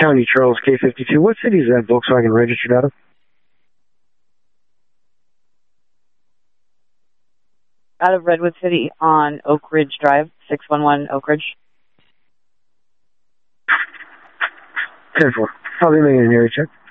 County Charles K52. What city is that Volkswagen registered out of? Out of Redwood City on Oak Ridge Drive, 611 Oak Ridge. 10-4. I'll be making an area check.